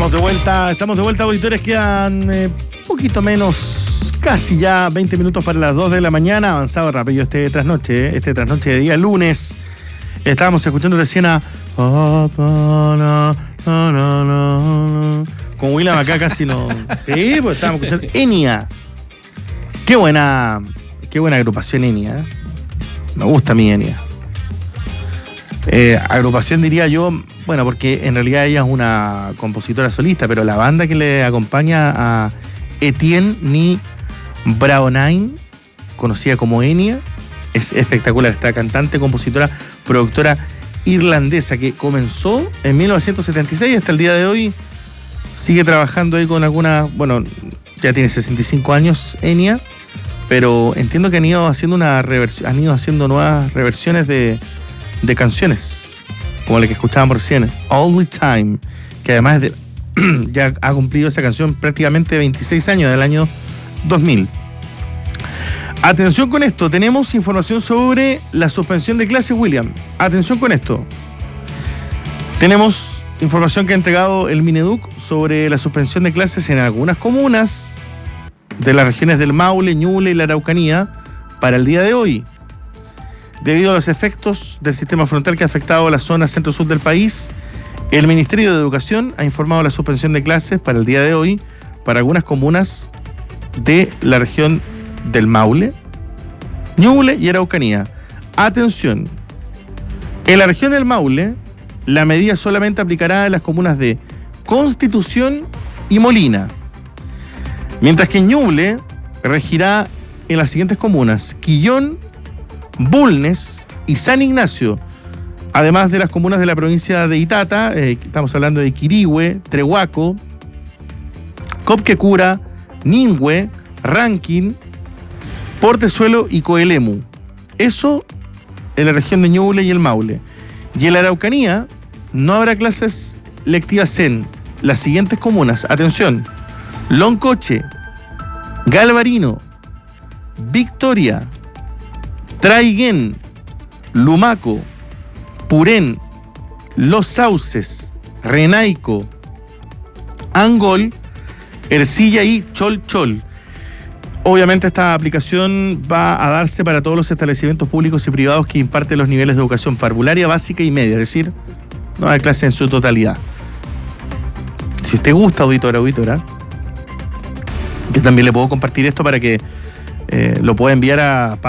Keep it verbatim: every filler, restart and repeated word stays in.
Estamos de vuelta, estamos de vuelta, auditores. Quedan eh, poquito menos, casi ya veinte minutos para las dos de la mañana. Avanzado rápido este trasnoche, eh, este trasnoche de día lunes. Estábamos escuchando recién a... Con William acá casi no... Sí, pues estábamos escuchando Enya. Qué buena, qué buena agrupación Enya. ¿eh? Me gusta mi Enya. Eh, agrupación diría yo, bueno, porque en realidad ella es una compositora solista, pero la banda que le acompaña a Etienne Ni Braonain, conocida como Enya, es espectacular. Esta cantante, compositora, productora irlandesa que comenzó en mil novecientos setenta y seis, hasta el día de hoy sigue trabajando ahí con alguna, bueno, ya tiene sesenta y cinco años Enya, pero entiendo que han ido haciendo una reversión, han ido haciendo nuevas reversiones de de canciones, como la que escuchábamos recién, All the Time, que además de, ya ha cumplido esa canción prácticamente veintiséis años, del año dos mil. Atención con esto, tenemos información sobre la suspensión de clases, William. Atención con esto. Tenemos información que ha entregado el Mineduc sobre la suspensión de clases en algunas comunas de las regiones del Maule, Ñuble y la Araucanía para el día de hoy. Debido a los efectos del sistema frontal que ha afectado a la zona centro-sur del país, el Ministerio de Educación ha informado la suspensión de clases para el día de hoy para algunas comunas de la región del Maule, Ñuble y Araucanía. Atención, en la región del Maule, la medida solamente aplicará en las comunas de Constitución y Molina, mientras que en Ñuble regirá en las siguientes comunas: Quillón, Bulnes y San Ignacio, además de las comunas de la provincia de Itata. Eh, estamos hablando de Quirihue, Trehuaco, Copquecura, Ningüe, Rankin, Portezuelo y Coelemu. Eso en la región de Ñuble y el Maule. Y en la Araucanía no habrá clases lectivas en las siguientes comunas. Atención: Loncoche, Galvarino, Victoria, Traiguén, Lumaco, Purén, Los Sauces, Renaico, Angol, Ercilla y Cholchol. Obviamente esta aplicación va a darse para todos los establecimientos públicos y privados que imparten los niveles de educación parvularia, básica y media, es decir, no hay clase en su totalidad. Si usted gusta, auditora, auditora, yo también le puedo compartir esto para que eh, lo pueda enviar a